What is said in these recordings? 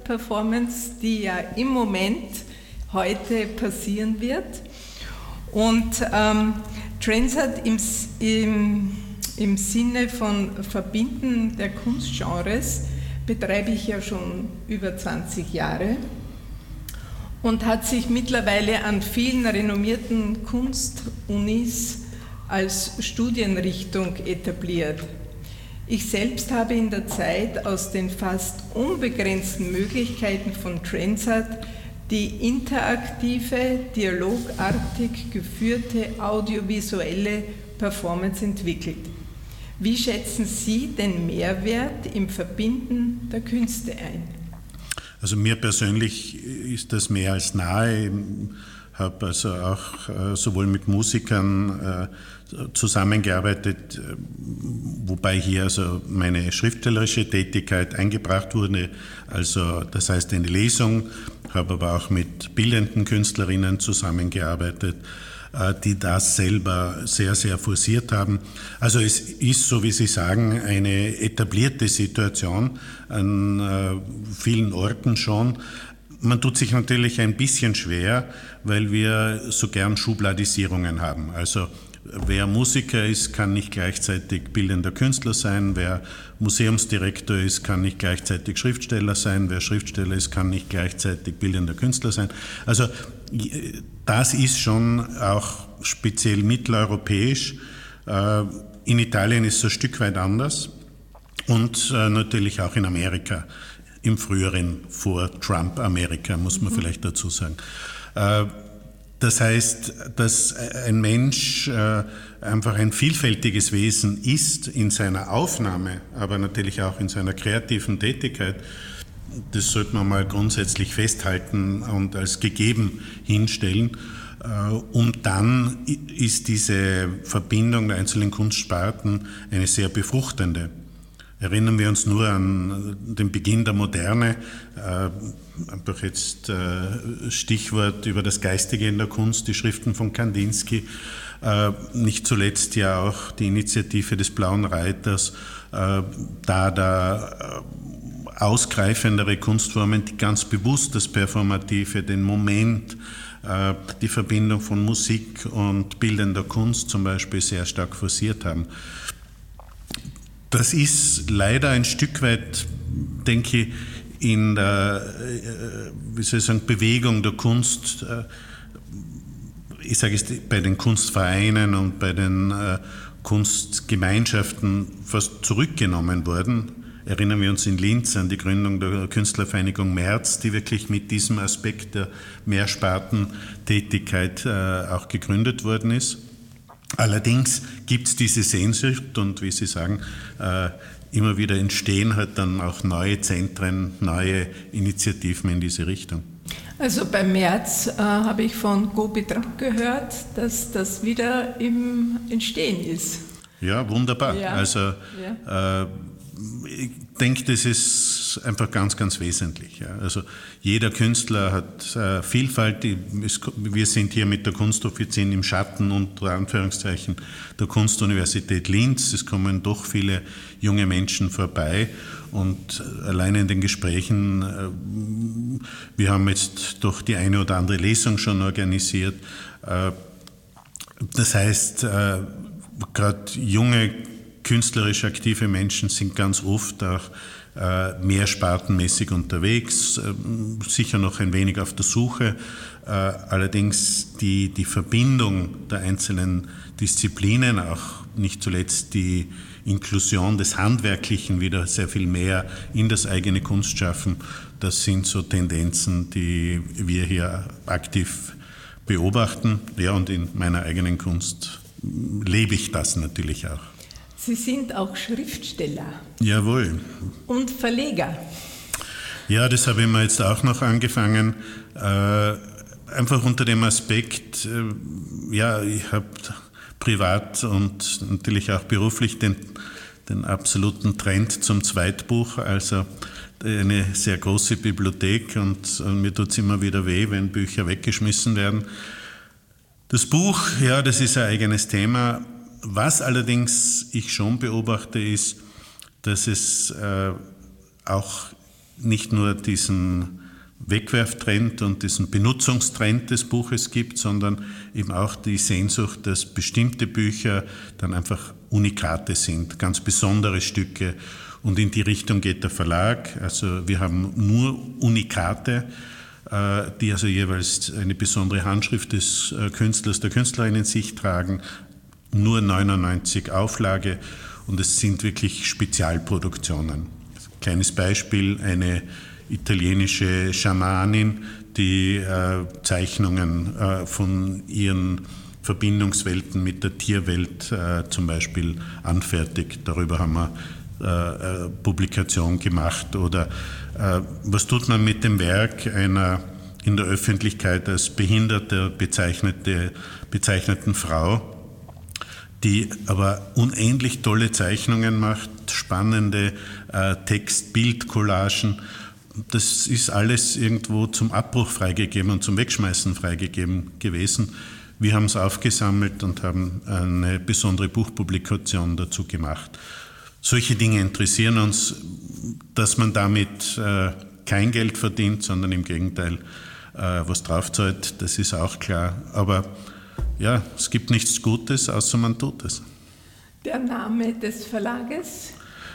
Trendsetter-Performance, die ja im Moment heute passieren wird. Und Trendset im Sinne von Verbinden der Kunstgenres betreibe ich ja schon über 20 Jahre und hat sich mittlerweile an vielen renommierten Kunstunis als Studienrichtung etabliert. Ich selbst habe in der Zeit aus den fast unbegrenzten Möglichkeiten von Trendset die interaktive, dialogartig geführte audiovisuelle Performance entwickelt. Wie schätzen Sie den Mehrwert im Verbinden der Künste ein? Also mir persönlich ist das mehr als nahe. Ich habe also auch sowohl mit Musikern zusammengearbeitet, wobei hier also meine schriftstellerische Tätigkeit eingebracht wurde, also das heißt eine Lesung, habe aber auch mit bildenden Künstlerinnen zusammengearbeitet, die das selber sehr, sehr forciert haben. Also es ist, so wie Sie sagen, eine etablierte Situation an vielen Orten schon. Man tut sich natürlich ein bisschen schwer, weil wir so gern Schubladisierungen haben. Also wer Musiker ist, kann nicht gleichzeitig bildender Künstler sein. Wer Museumsdirektor ist, kann nicht gleichzeitig Schriftsteller sein. Wer Schriftsteller ist, kann nicht gleichzeitig bildender Künstler sein. Also das ist schon auch speziell mitteleuropäisch. In Italien ist es ein Stück weit anders und natürlich auch in Amerika. Im früheren Vor-Trump-Amerika, muss man vielleicht dazu sagen. Das heißt, dass ein Mensch einfach ein vielfältiges Wesen ist in seiner Aufnahme, aber natürlich auch in seiner kreativen Tätigkeit. Das sollte man mal grundsätzlich festhalten und als gegeben hinstellen. Und dann ist diese Verbindung der einzelnen Kunstsparten eine sehr befruchtende. Erinnern wir uns nur an den Beginn der Moderne, einfach jetzt Stichwort über das Geistige in der Kunst, die Schriften von Kandinsky, nicht zuletzt ja auch die Initiative des Blauen Reiters, da ausgreifendere Kunstformen, die ganz bewusst das Performative, den Moment, die Verbindung von Musik und bildender Kunst zum Beispiel sehr stark forciert haben. Das ist leider ein Stück weit, denke ich, in der Bewegung der Kunst, ich sage es bei den Kunstvereinen und bei den Kunstgemeinschaften fast zurückgenommen worden. Erinnern wir uns in Linz an die Gründung der Künstlervereinigung März, die wirklich mit diesem Aspekt der Mehrspartentätigkeit auch gegründet worden ist. Allerdings gibt es diese Sehnsucht und wie Sie sagen, immer wieder entstehen halt dann auch neue Zentren, neue Initiativen in diese Richtung. Also beim März habe ich von Gobi Trapp gehört, dass das wieder im Entstehen ist. Ja, wunderbar. Ja. Also ich denke, das ist einfach ganz, ganz wesentlich. Ja. Also jeder Künstler hat Vielfalt. Wir sind hier mit der Kunstoffizin im Schatten unter Anführungszeichen der Kunstuniversität Linz. Es kommen doch viele junge Menschen vorbei und alleine in den Gesprächen, wir haben jetzt doch die eine oder andere Lesung schon organisiert. Das heißt, gerade junge künstlerisch aktive Menschen sind ganz oft auch mehrspartenmäßig unterwegs, sicher noch ein wenig auf der Suche. Allerdings die Verbindung der einzelnen Disziplinen, auch nicht zuletzt die Inklusion des Handwerklichen wieder sehr viel mehr in das eigene Kunstschaffen, das sind so Tendenzen, die wir hier aktiv beobachten. Ja, und in meiner eigenen Kunst lebe ich das natürlich auch. Sie sind auch Schriftsteller. Jawohl. Und Verleger. Ja, das habe ich mir jetzt auch noch angefangen. Einfach unter dem Aspekt, ja, ich habe privat und natürlich auch beruflich den absoluten Trend zum Zweitbuch, also eine sehr große Bibliothek und mir tut es immer wieder weh, wenn Bücher weggeschmissen werden. Das Buch, ja, das ist ein eigenes Thema. Was allerdings ich schon beobachte, ist, dass es auch nicht nur diesen Wegwerftrend und diesen Benutzungstrend des Buches gibt, sondern eben auch die Sehnsucht, dass bestimmte Bücher dann einfach Unikate sind, ganz besondere Stücke. Und in die Richtung geht der Verlag. Also wir haben nur Unikate, die also jeweils eine besondere Handschrift des Künstlers, der Künstlerin in sich tragen. Nur 99 Auflage und es sind wirklich Spezialproduktionen. Kleines Beispiel, eine italienische Schamanin, die Zeichnungen von ihren Verbindungswelten mit der Tierwelt zum Beispiel anfertigt. Darüber haben wir Publikation gemacht. Oder was tut man mit dem Werk einer in der Öffentlichkeit als behinderte bezeichneten Frau, die aber unendlich tolle Zeichnungen macht, spannende Text-Bild-Collagen. Das ist alles irgendwo zum Abbruch freigegeben und zum Wegschmeißen freigegeben gewesen. Wir haben es aufgesammelt und haben eine besondere Buchpublikation dazu gemacht. Solche Dinge interessieren uns, dass man damit kein Geld verdient, sondern im Gegenteil was draufzahlt, das ist auch klar. Aber ja, es gibt nichts Gutes, außer man tut es. Der Name des Verlages?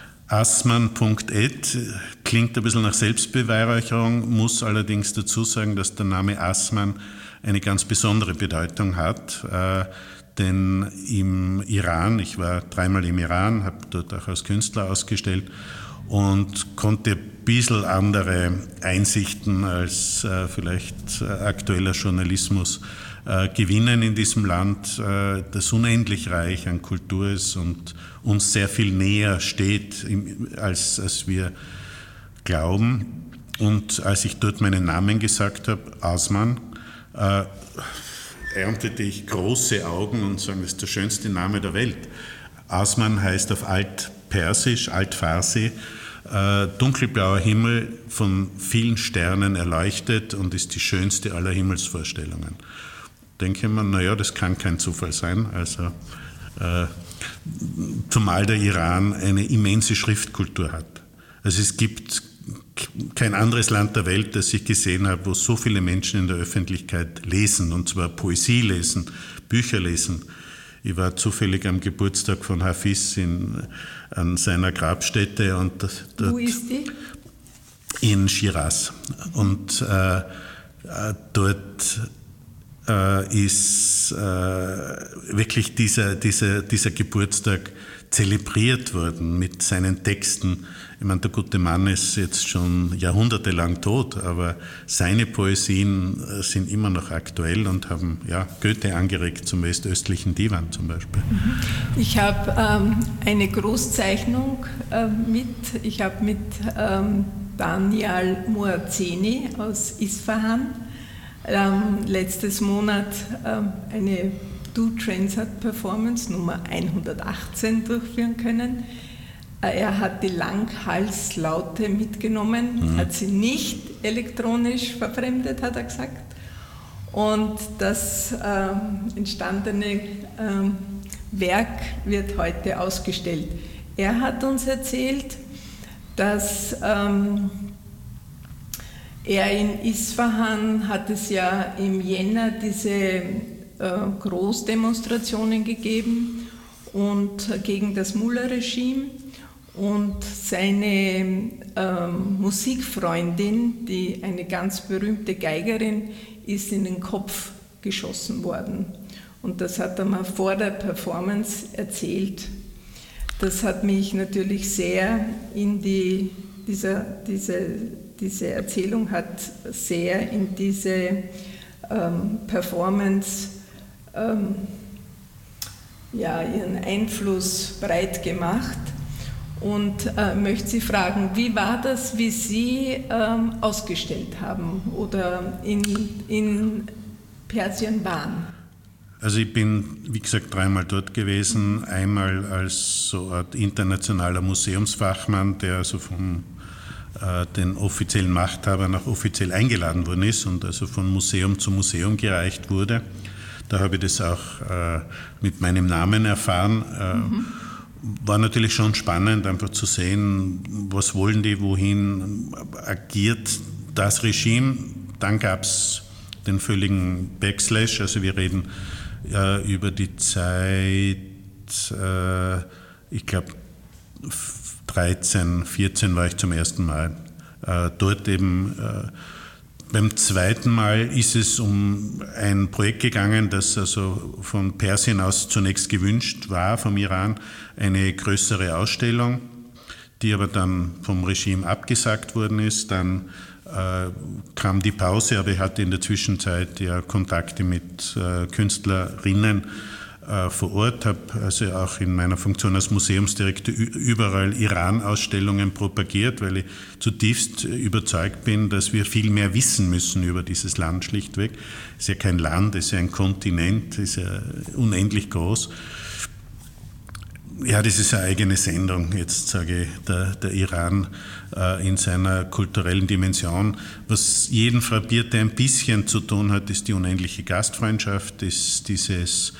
Assmann.ed klingt ein bisschen nach Selbstbeweihräucherung, muss allerdings dazu sagen, dass der Name Assmann eine ganz besondere Bedeutung hat. Denn im Iran, ich war 3-mal im Iran, habe dort auch als Künstler ausgestellt und konnte ein bisschen andere Einsichten als vielleicht aktueller Journalismus gewinnen in diesem Land, das unendlich reich an Kultur ist und uns sehr viel näher steht, als wir glauben. Und als ich dort meinen Namen gesagt habe, Assmann, erntete ich große Augen und sagen, das ist der schönste Name der Welt. Assmann heißt auf Altpersisch, Altfarsi, dunkelblauer Himmel von vielen Sternen erleuchtet und ist die schönste aller Himmelsvorstellungen. Denke man, naja, das kann kein Zufall sein. Also, zumal der Iran eine immense Schriftkultur hat. Also es gibt kein anderes Land der Welt, das ich gesehen habe, wo so viele Menschen in der Öffentlichkeit lesen, und zwar Poesie lesen, Bücher lesen. Ich war zufällig am Geburtstag von Hafiz an seiner Grabstätte. Und wo ist die? In Schiraz. Und dort ist wirklich dieser Geburtstag zelebriert worden mit seinen Texten. Ich meine, der gute Mann ist jetzt schon jahrhundertelang tot, aber seine Poesien sind immer noch aktuell und haben Goethe angeregt zum westöstlichen Divan zum Beispiel. Ich habe eine Großzeichnung mit. Ich habe mit Daniel Muazeni aus Isfahan letztes Monat eine Do-Transat-Performance Nummer 118 durchführen können. Er hat die Langhalslaute mitgenommen, hat sie nicht elektronisch verfremdet, hat er gesagt. Und das entstandene Werk wird heute ausgestellt. Er hat uns erzählt, dass er in Isfahan hat es ja im Jänner diese Großdemonstrationen gegeben und gegen das Mullah-Regime. Und seine Musikfreundin, die eine ganz berühmte Geigerin, ist in den Kopf geschossen worden. Und das hat er mal vor der Performance erzählt. Das hat mich natürlich sehr in diese Erzählung hat sehr in diese Performance ihren Einfluss breit gemacht. Und möchte Sie fragen, wie war das, wie Sie ausgestellt haben oder in Persien waren? Also ich bin, wie gesagt, 3-mal dort gewesen. Einmal als so eine Art internationaler Museumsfachmann, der also von den offiziellen Machthabern auch offiziell eingeladen worden ist und also von Museum zu Museum gereicht wurde. Da habe ich das auch mit meinem Namen erfahren. war natürlich schon spannend, einfach zu sehen, was wollen die, wohin agiert das Regime. Dann gab es den völligen Backslash, also wir reden über die Zeit, ich glaube 13, 14 war ich zum ersten Mal dort eben. Beim zweiten Mal ist es um ein Projekt gegangen, das also von Persien aus zunächst gewünscht war, vom Iran, eine größere Ausstellung, die aber dann vom Regime abgesagt worden ist. Dann kam die Pause, aber ich hatte in der Zwischenzeit ja Kontakte mit Künstlerinnen vor Ort, habe also auch in meiner Funktion als Museumsdirektor überall Iran-Ausstellungen propagiert, weil ich zutiefst überzeugt bin, dass wir viel mehr wissen müssen über dieses Land schlichtweg. Es ist ja kein Land, es ist ja ein Kontinent, es ist ja unendlich groß. Ja, das ist eine eigene Sendung, jetzt sage ich, der Iran in seiner kulturellen Dimension. Was jeden frappiert, der ein bisschen zu tun hat, ist die unendliche Gastfreundschaft, ist diese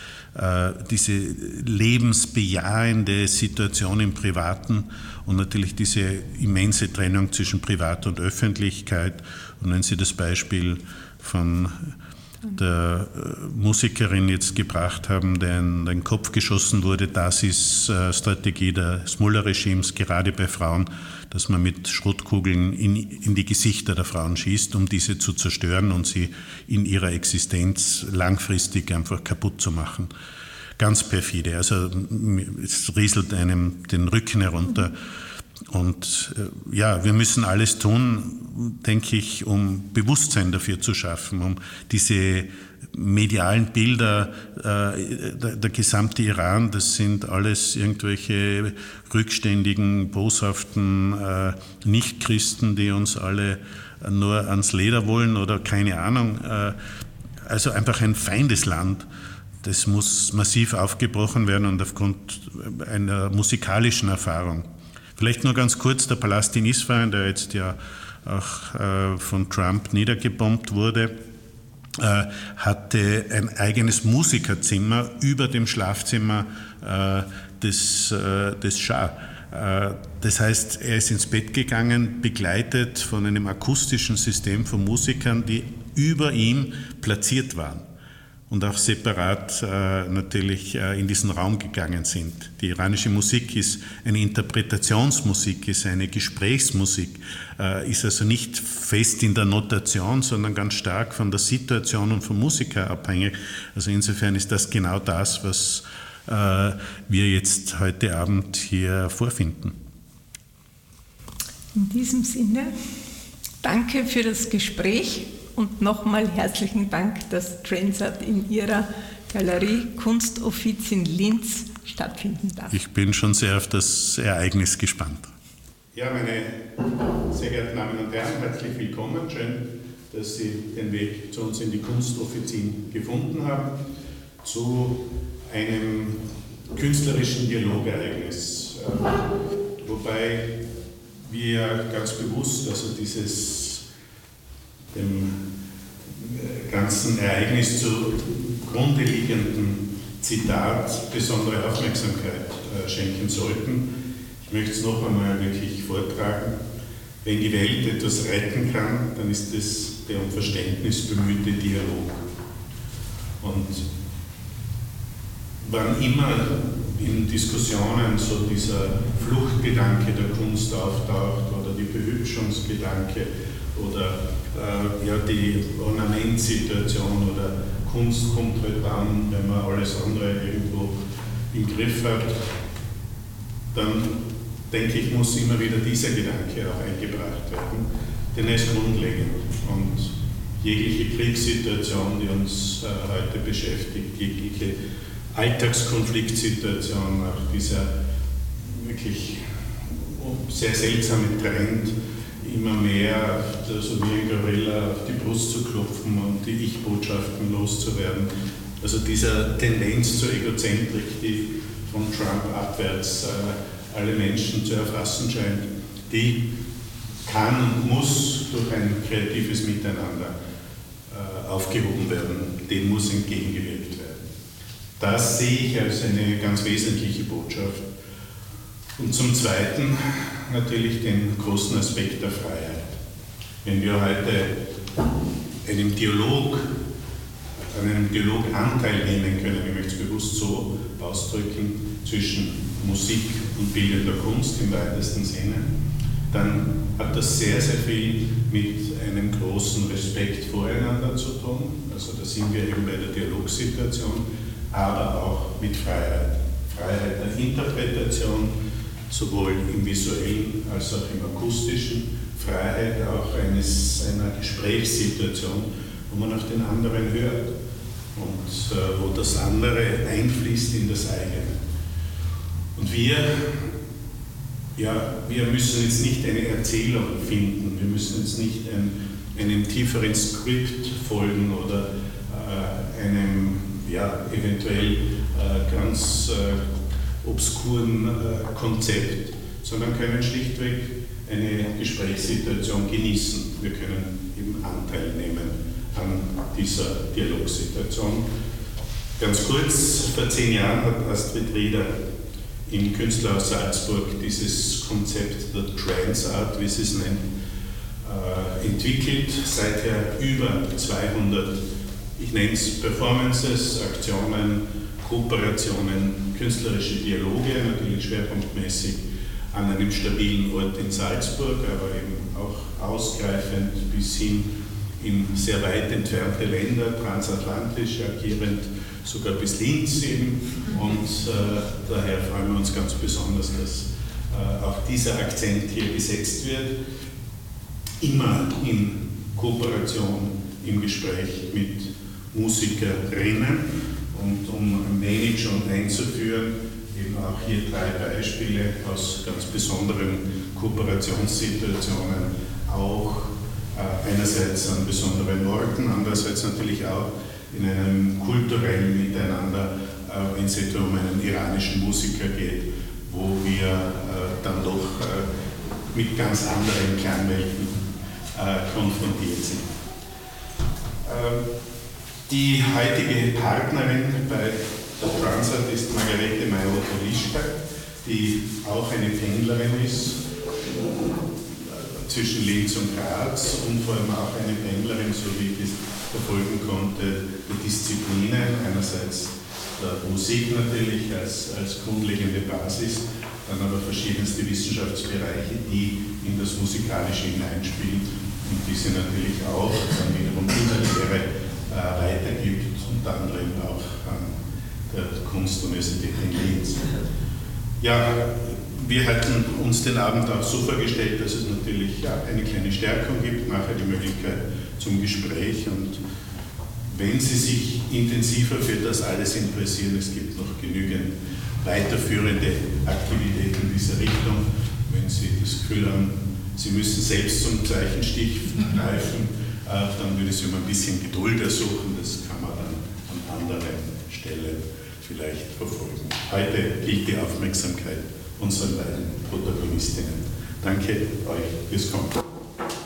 lebensbejahende Situation im Privaten und natürlich diese immense Trennung zwischen Privat und Öffentlichkeit. Und wenn Sie das Beispiel von der Musikerin jetzt gebracht haben, der in den Kopf geschossen wurde, das ist Strategie des Mullah-Regimes, gerade bei Frauen, dass man mit Schrotkugeln in die Gesichter der Frauen schießt, um diese zu zerstören und sie in ihrer Existenz langfristig einfach kaputt zu machen. Ganz perfide, also es rieselt einem den Rücken herunter. Und ja, wir müssen alles tun, denke ich, um Bewusstsein dafür zu schaffen, um diese medialen Bilder, der gesamte Iran, das sind alles irgendwelche rückständigen, boshaften Nichtchristen, die uns alle nur ans Leder wollen oder keine Ahnung. Also einfach ein Feindesland. Das muss massiv aufgebrochen werden und aufgrund einer musikalischen Erfahrung. Vielleicht nur ganz kurz, der Palast in Isfahan, der jetzt ja auch von Trump niedergebombt wurde, hatte ein eigenes Musikerzimmer über dem Schlafzimmer des Schah. Das heißt, er ist ins Bett gegangen, begleitet von einem akustischen System von Musikern, die über ihm platziert waren und auch separat natürlich in diesen Raum gegangen sind. Die iranische Musik ist eine Interpretationsmusik, ist eine Gesprächsmusik, ist also nicht fest in der Notation, sondern ganz stark von der Situation und vom Musiker abhängig. Also insofern ist das genau das, was wir jetzt heute Abend hier vorfinden. In diesem Sinne, danke für das Gespräch. Und nochmal herzlichen Dank, dass Transat in Ihrer Galerie Kunstoffiz in Linz stattfinden darf. Ich bin schon sehr auf das Ereignis gespannt. Ja, meine sehr geehrten Damen und Herren, herzlich willkommen. Schön, dass Sie den Weg zu uns in die Kunstoffizin gefunden haben, zu einem künstlerischen Dialogereignis. Wobei wir ganz bewusst, also dem ganzen Ereignis zugrunde liegenden Zitat besondere Aufmerksamkeit schenken sollten. Ich möchte es noch einmal wirklich vortragen. Wenn die Welt etwas retten kann, dann ist es der um Verständnis bemühte Dialog. Und wann immer in Diskussionen so dieser Fluchtgedanke der Kunst auftaucht oder die Behübschungsgedanke oder die Ornamentsituation oder Kunst kommt halt an, wenn man alles andere irgendwo im Griff hat, dann denke ich, muss immer wieder dieser Gedanke auch eingebracht werden, denn er ist grundlegend. Und jegliche Kriegssituation, die uns heute beschäftigt, jegliche Alltagskonfliktsituation, auch dieser wirklich sehr seltsame Trend, immer mehr so wie ein Gorilla auf die Brust zu klopfen und die Ich-Botschaften loszuwerden. Also dieser Tendenz zur Egozentrik, die von Trump abwärts alle Menschen zu erfassen scheint, die kann und muss durch ein kreatives Miteinander aufgehoben werden. Dem muss entgegengewirkt werden. Das sehe ich als eine ganz wesentliche Botschaft. Und zum Zweiten natürlich den großen Aspekt der Freiheit. Wenn wir heute an einem Dialog Anteil nehmen können, ich möchte es bewusst so ausdrücken, zwischen Musik und bildender Kunst im weitesten Sinne, dann hat das sehr, sehr viel mit einem großen Respekt voreinander zu tun. Also da sind wir eben bei der Dialogsituation, aber auch mit Freiheit. Freiheit der Interpretation, sowohl im visuellen als auch im akustischen, Freiheit auch einer Gesprächssituation, wo man auf den anderen hört und wo das andere einfließt in das eigene. Und wir müssen jetzt nicht eine Erzählung finden, wir müssen jetzt nicht einem tieferen Skript folgen oder einem eventuell ganz obskuren Konzept, sondern können schlichtweg eine Gesprächssituation genießen. Wir können eben Anteil nehmen an dieser Dialogsituation. Ganz kurz, vor 10 Jahren hat Astrid Rieder im Künstlerhaus Salzburg dieses Konzept der Trance Art, wie sie es nennt, entwickelt. Seither über 200, ich nenne es Performances, Aktionen, Kooperationen, künstlerische Dialoge, natürlich schwerpunktmäßig an einem stabilen Ort in Salzburg, aber eben auch ausgreifend bis hin in sehr weit entfernte Länder, transatlantisch agierend, sogar bis Linz eben. Und daher freuen wir uns ganz besonders, dass auch dieser Akzent hier gesetzt wird, immer in Kooperation, im Gespräch mit Musikerinnen. Und um ein wenig schon einzuführen, eben auch hier 3 Beispiele aus ganz besonderen Kooperationssituationen, auch einerseits an besonderen Orten, andererseits natürlich auch in einem kulturellen Miteinander, wenn es etwa um einen iranischen Musiker geht, wo wir dann doch mit ganz anderen Klangwelten konfrontiert sind. Die heutige Partnerin bei der Transat ist Margarete Meyer-Lischka, die auch eine Pendlerin ist zwischen Linz und Graz und vor allem auch eine Pendlerin, so wie ich es verfolgen konnte, der Disziplinen, einerseits der Musik natürlich als grundlegende Basis, dann aber verschiedenste Wissenschaftsbereiche, die in das Musikalische hineinspielen und die sie natürlich auch dann wiederum in der Lehre weitergibt, unter anderem auch an der Kunstuniversität in Linz. Ja, wir hatten uns den Abend auch so vorgestellt, dass es natürlich eine kleine Stärkung gibt, nachher die Möglichkeit zum Gespräch, und wenn Sie sich intensiver für das alles interessieren, es gibt noch genügend weiterführende Aktivitäten in dieser Richtung. Wenn Sie das Gefühl haben, Sie müssen selbst zum Zeichenstich greifen, dann würde ich um ein bisschen Geduld ersuchen, das kann man dann an anderen Stellen vielleicht verfolgen. Heute gilt die Aufmerksamkeit unseren beiden Protagonistinnen. Danke euch fürs Kommen.